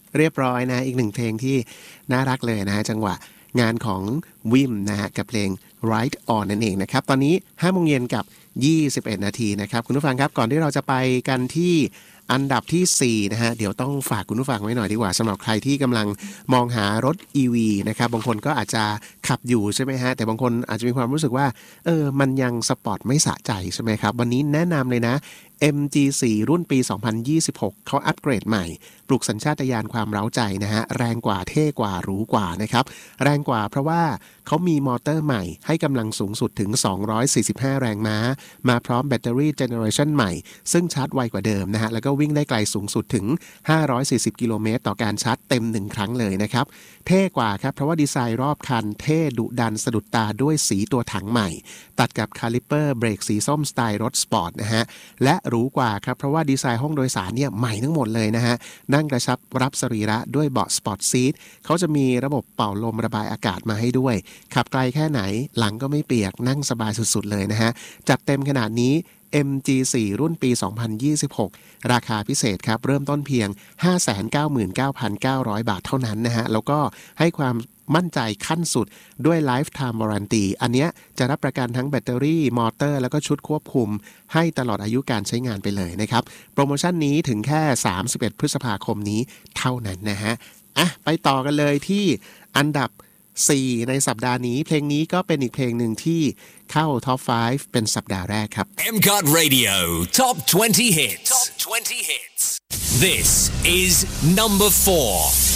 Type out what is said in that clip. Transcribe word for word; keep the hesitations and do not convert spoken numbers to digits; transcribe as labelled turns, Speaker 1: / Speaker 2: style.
Speaker 1: เรียบร้อยนะอีกหนึ่งเพลงที่น่ารักเลยนะฮะจังหวะงานของวิมนะฮะกับเพลง Right On นั่นเองนะครับตอนนี้ ห้าโมงเย็นกับยี่สิบเอ็ดนาทีนะครับคุณผู้ฟังครับก่อนที่เราจะไปกันที่อันดับที่สี่นะฮะเดี๋ยวต้องฝากคุณผู้ฟังไว้หน่อยดีกว่าสำหรับใครที่กำลังมองหารถ อี วี นะครับบางคนก็อาจจะขับอยู่ใช่ไหมฮะแต่บางคนอาจจะมีความรู้สึกว่าเออมันยังสปอร์ตไม่สะใจใช่ไหมครับวันนี้แนะนำเลยนะ เอ็ม จี โฟร์ รุ่นปีสองพันยี่สิบหกเขาอัปเกรดใหม่ปลุกสัญชาตญาณความเร้าใจนะฮะแรงกว่าเท่กว่าหรูกว่านะครับแรงกว่าเพราะว่าเขามีมอเตอร์ใหม่ให้กำลังสูงสุดถึงสองร้อยสี่สิบห้าแรงม้ามาพร้อมแบตเตอรี่เจเนอเรชันใหม่ซึ่งชาร์จไวกว่าเดิมนะฮะแล้วก็วิ่งได้ไกลสูงสุดถึงห้าร้อยสี่สิบกิโลเมตรต่อการชาร์จเต็มหนึ่งครั้งเลยนะครับเท่กว่าครับเพราะว่าดีไซน์รอบคันเท่ดุดันสะดุดตาด้วยสีตัวถังใหม่ตัดกับคาลิปเปอร์เบรกสีส้มสไตล์รถสปอร์ตนะฮะและหรูกว่าครับเพราะว่าดีไซน์ห้องโดยสารเนี่ยใหม่ทั้งหมดเลยนะฮะนั่งกระชับรับสรีระด้วยเบาะสปอร์ตซีทเขาจะมีระบบเป่าลมระบายอากาศมาให้ด้วยขับไกลแค่ไหนหลังก็ไม่เปียกนั่งสบายสุดๆเลยนะฮะจัดเต็มขนาดนี้ เอ็ม จี โฟร์ รุ่นปีสองพันยี่สิบหกราคาพิเศษครับเริ่มต้นเพียง ห้าแสนเก้าหมื่นเก้าพันเก้าร้อย บาทเท่านั้นนะฮะแล้วก็ให้ความมั่นใจขั้นสุดด้วย Lifetime Warranty อันเนี้ยจะรับประกันทั้งแบตเตอรี่มอเตอร์แล้วก็ชุดควบคุมให้ตลอดอายุการใช้งานไปเลยนะครับโปรโมชั่นนี้ถึงแค่สามสิบเอ็ดพฤษภาคมนี้เท่านั้นนะฮะอ่ะไปต่อกันเลยที่อันดับสี่ในสัปดาห์นี้เพลงนี้ก็เป็นอีกเพลงหนึ่งที่เข้าท็อปห้าเป็นสัปดาห์แรกครับ
Speaker 2: เอ็ม ซี โอ ที Radio Top twenty Hits Top twenty Hits This is number four